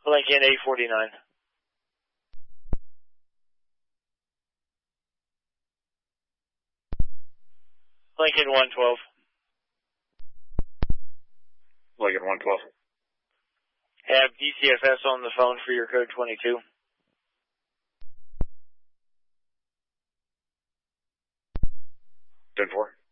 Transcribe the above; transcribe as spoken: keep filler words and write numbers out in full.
Lincoln eight forty-nine. Lincoln one twelve. Lincoln one twelve. Have D C F S on the phone for your code twenty-two. ten four.